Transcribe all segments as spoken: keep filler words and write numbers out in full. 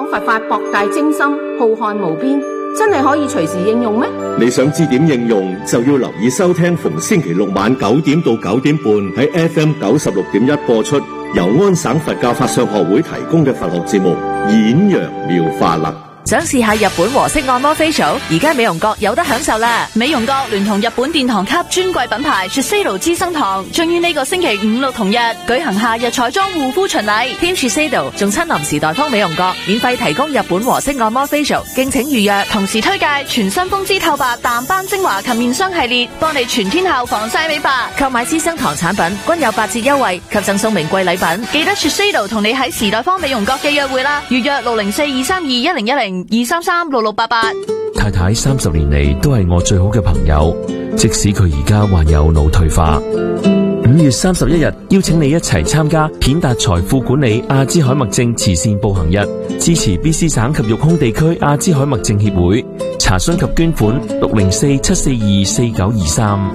佛法博大精深，浩瀚無邊，真係可以隨時應用咩？ 你想知點應用，就要留意收聽逢星期六晚九點到九點半喺 F M 九十六點一播出，由安省佛教法相學會提供嘅佛學節目《演揚妙法》啦。 想試下日本和式按摩 facial， 而家美容閣有得享受啦！美容閣聯同日本殿堂級專櫃品牌 Shiseido 資生堂，將於呢個星期五六同日舉行夏日彩妝護膚巡禮。Team Shiseido 仲親臨時代方美容閣，免費提供日本和式按摩 facial， 敬請預約。同時推介全新風姿透白淡斑精華及面霜系列，幫你全天候防曬美白。購買資生堂產品均有八折優惠及贈送名貴禮品。記得 Shiseido 同你喺時代方美容閣嘅約會啦！預約六零四二三二一零一零。二三三六六八八。 太太三十年嚟都係我最好嘅朋友，即使佢而家患有腦退化。五月三十一日，邀請你一齊參加顯達財富管理阿茲海默症慈善步行日，支持 B C 省及育空地區阿茲海默症協會。查詢及捐款六零四七四二四九二三。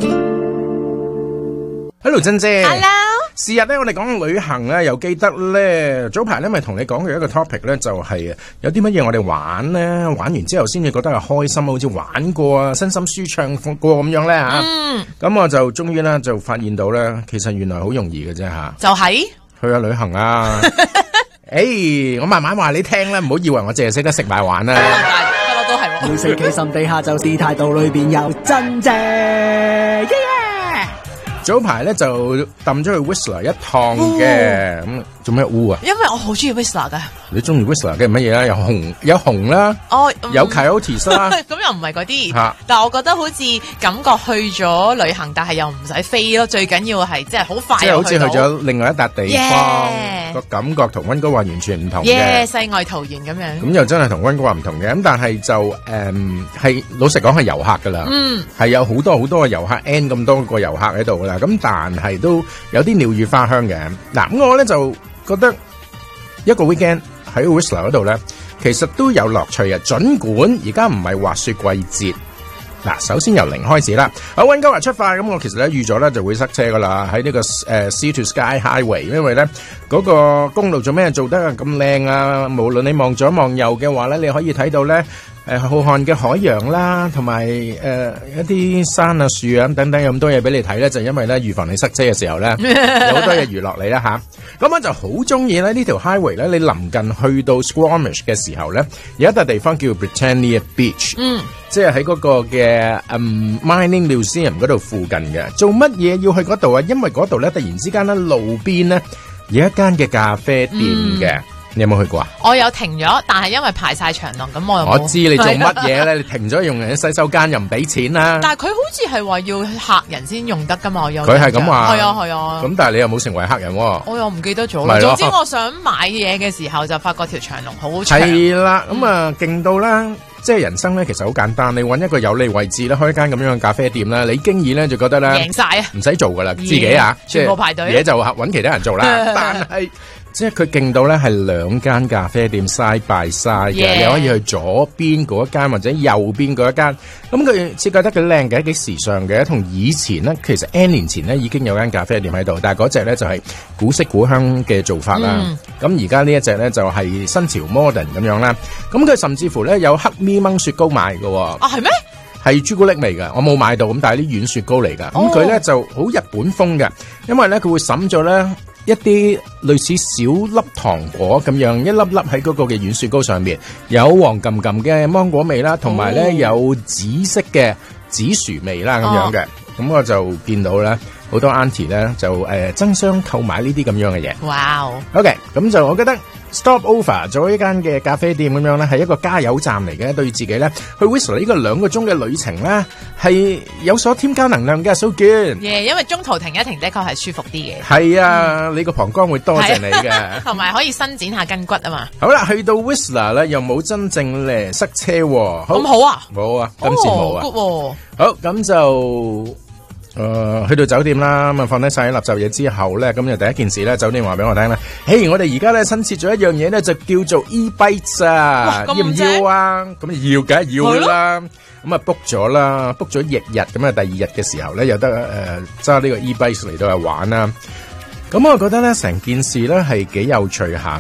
Hello， 珍姐。 Hello。 是日咧，我哋講旅行咧，又記得咧，早排咧咪同你講嘅一個 topic 咧，就係有啲乜嘢我哋玩咧，玩完之後先至覺得係開心，好似玩過啊，身心舒暢過咁樣咧吓。嗯。咁我就終於咧就發現到咧，其實原來好容易嘅啫吓。 就係、是、 去下旅行啊！誒、hey，我慢慢話你聽啦，唔好以為我淨係識得食埋玩啦。 不過都係。 要食其心地下就是態度裏邊有真正。Yeah! 早排咧就抌咗去 Whistler 一趟嘅，咁做咩烏啊？ 因為我好中意 Whistler 噶。 你中意 Whistler 嘅乜嘢啦？有熊有熊啦，哦，嗯、有 Coyotes 啦， 咁又唔係嗰啲。但係我覺得好似感覺去咗旅行，但係又唔使飛咯。最緊要係即係好快。即係好似去咗另外一笪地方，個、yeah! 感覺同溫哥華完全唔同嘅。耶，世外桃源咁樣。咁又真係同溫哥華唔同嘅，咁但係就誒係、嗯、老實講係遊客噶啦，嗯，係有好多好多嘅遊客 ，N 咁多個遊客喺度噶啦。咁但係都有啲鳥語花香嘅。嗱，咁我咧就覺得一個 weekend 喺 Whistler 嗰度咧，其實都有樂趣嘅。盡管而家唔係滑雪季節。嗱，首先由零開始啦。喺溫哥華出發，咁我其實咧預咗咧就會塞車噶啦。喺呢、這個誒、uh, Sea to Sky Highway，因為咧嗰、那個公路做咩做得咁靚啊？無論你望左望右嘅話咧，你可以睇到咧誒浩瀚嘅海洋啦，同埋誒一啲山啊樹啊等等咁多嘢俾你睇咧，就因為咧預防你塞車嘅時候咧有好多嘢娛樂你啦吓。咁我就好中意咧呢條 highway 咧，你臨近去到 Squamish 嘅時候咧，有一笪地方叫 Britannia Beach，嗯，即係喺嗰個嘅嗯 Mining Museum 嗰度附近嘅。做乜嘢要去嗰度啊？因為嗰度咧突然之間咧路邊咧有一間嘅咖啡店嘅。嗯，你有冇去過啊？ 我有停咗，但係因為排晒長龍，咁我又冇。 我知你做乜嘢咧？你停咗用人嘅洗手間又唔俾錢啦。 但係佢好似係話要客人先用得噶嘛？我有佢係咁話， 係啊係啊。 咁但係你又冇成為客人喎。 我又唔記得咗。總之我想買嘢嘅時候就發覺條長龍好長。 係啦，咁啊勁到啦！即係人生咧，其實好簡單。你揾一個有利位置咧，開一間咁樣嘅咖啡店咧，你經已咧就覺得咧贏晒啊， 唔使做噶啦，自己啊， 全部排隊， 嘢就揾其他人做啦。但係即係佢勁到咧，係兩間咖啡店 side by side 嘅，yeah. 你可以去左邊嗰一間或者右邊嗰一間。咁佢設計得幾靚嘅，幾時尚嘅，同以前咧，其實 N 年前咧已經有間咖啡店喺度，但係嗰隻咧就係古色古香嘅做法啦。咁而家呢一隻咧就係新潮 modern 咁樣啦。咁佢甚至乎咧有黑咪掹雪糕賣嘅。 啊，係咩？ 係朱古力味嘅，我冇買到，咁但係啲軟雪糕嚟噶。咁佢咧就好日本風嘅，因為咧佢會滲咗咧一啲類似小粒糖果咁樣，一粒粒喺嗰個嘅軟雪糕上面，有黃冚冚嘅芒果味啦，同埋咧有紫色嘅紫薯味啦咁樣嘅。咁、哦、我就見到咧好多 auntie 咧就誒、呃、爭相購買呢啲咁樣嘅嘢。 哇 ！OK， 咁就我覺得 stop over 咗呢間嘅咖啡店咁樣咧，係一個加油站嚟嘅，對自己咧去 Whistler 呢個兩個鐘嘅旅程咧係有所添加能量嘅。So good， 耶！因為中途停一停，的確係舒服啲嘅。 係啊、嗯，你個膀胱會多謝你嘅， 同埋可以伸展下筋骨啊嘛。 好啦，去到 Whistler 咧又冇真正咧塞車喎。 咁好啊？ 冇啊，今次冇啊。 good 喎。 好，咁就。誒、呃，去到酒店啦，咁啊放低晒啲垃圾嘢之後咧，咁就第一件事咧，酒店話俾我聽啦，嘿，我哋而家咧新設咗一樣嘢咧，就叫做 e-bikes 啊，要唔要啊？咁要梗係要啦，咁啊 book 咗啦 ，book 咗翌日，咁啊第二日嘅時候咧，有得誒揸呢個 e-bikes 嚟到去玩啦。咁我覺得咧成件事咧係幾有趣下